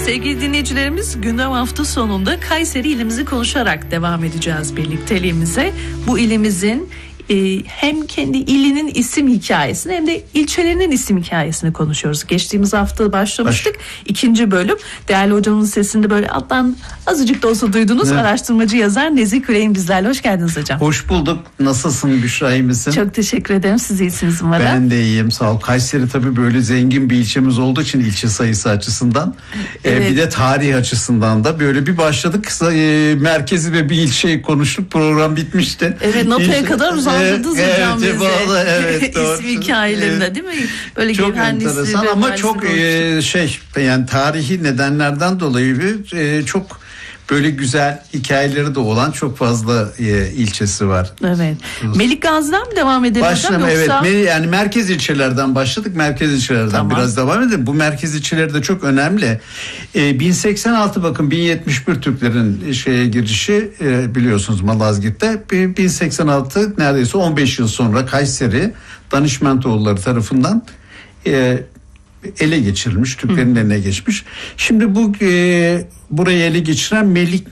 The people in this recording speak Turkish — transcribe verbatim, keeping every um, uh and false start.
Sevgili dinleyicilerimiz, gündem hafta sonunda Kayseri ilimizi konuşarak devam edeceğiz birlikteliğimize. Bu ilimizin e, hem kendi ilinin isim hikayesini hem de ilçelerinin isim hikayesini konuşuyoruz. Geçtiğimiz hafta başlamıştık. Baş. İkinci bölüm. Değerli hocamın sesinde böyle alttan azıcık da olsa duydunuz. Evet. Araştırmacı yazar Nezih Küley'in bizlerle. Hoş geldiniz hocam. Hoş bulduk. Nasılsın Büşra, iyi misin? Çok teşekkür ederim. Siz iyisiniz umarım. Ben de iyiyim, sağ ol. Kayseri tabii böyle zengin bir ilçemiz olduğu için ilçe sayısı açısından evet. e, bir de tarih açısından da böyle bir başladık. E, merkezi ve bir ilçeyi konuştuk. Program bitmişti. Evet, notaya İlçe, kadar uzandınız e, hocam evet, bize. Evet, İsim hikayelerinde evet. değil mi? Böyle çok enteresan ama çok e, şey yani tarihi nedenlerden dolayı e, çok böyle güzel hikayeleri de olan çok fazla e, ilçesi var. Evet. Melikgazi'den mi devam edelim Başlayalım, hocam yoksa? Evet. Yani merkez ilçelerden başladık. Merkez ilçelerden tamam. biraz devam edelim. Bu merkez ilçeleri de çok önemli. E, bin seksen altı bakın bin yetmiş bir Türklerin şeye girişi e, biliyorsunuz Malazgirt'te. bin seksen altı neredeyse on beş yıl sonra Kayseri Danışmentoğulları tarafından e, ele geçirilmiş. Türklerin Hı. eline geçmiş. Şimdi bu e, burayı ele geçiren Melik